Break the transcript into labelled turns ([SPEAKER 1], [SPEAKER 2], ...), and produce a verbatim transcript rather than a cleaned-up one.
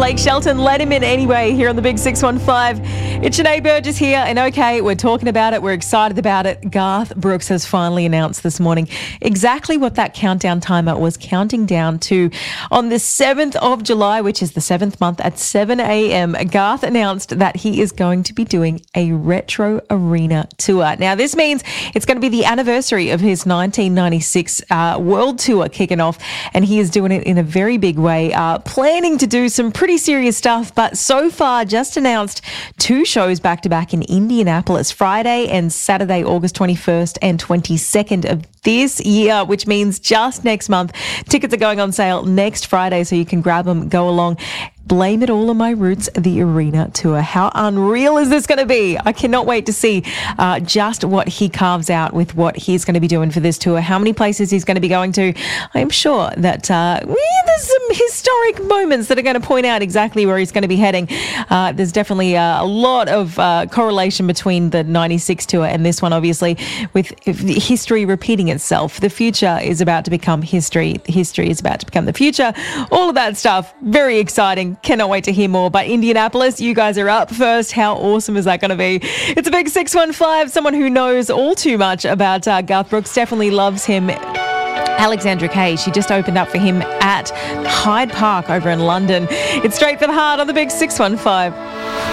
[SPEAKER 1] Blake Shelton let him in anyway here on the Big six one five. It's Sinead Burgess here, and okay, we're talking about it. We're excited about it. Garth Brooks has finally announced this morning exactly what that countdown timer was counting down to. On the seventh of July, which is the seventh month at seven a.m, Garth announced that he is going to be doing a retro arena tour. Now, this means it's going to be the anniversary of his nineteen ninety-six uh, world tour kicking off, and he is doing it in a very big way, uh, planning to do some pretty serious stuff, but so far just announced two shows back-to-back in Indianapolis, Friday and Saturday, August twenty-first and twenty-second of this year, which means just next month. Tickets are going on sale next Friday, so you can grab them, go along. Blame It All on My Roots, the arena tour. How unreal is this going to be? I cannot wait to see uh, just what he carves out with what he's going to be doing for this tour, how many places he's going to be going to. I'm sure that uh, yeah, there's some historic moments that are going to point out exactly where he's going to be heading. Uh, there's definitely uh, a lot of uh, correlation between the ninety-six tour and this one, obviously, with history repeating itself. The future is about to become history. History is about to become the future. All of that stuff. Very exciting. Cannot wait to hear more. But Indianapolis, you guys are up first. How awesome is that going to be? It's a Big six one five. Someone who knows all too much about uh, Garth Brooks, definitely loves him. Alexandra Kay, she just opened up for him at Hyde Park over in London. It's Straight for the Heart on the Big six one five.